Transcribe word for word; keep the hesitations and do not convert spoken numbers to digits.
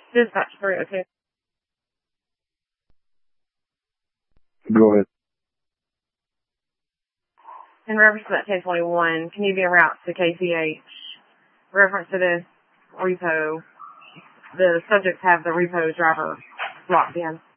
Dispatch three oh two. Go ahead. In reference to that ten twenty-one, can you be en route to K C H? Reference to this repo, the subjects have the repo driver locked in.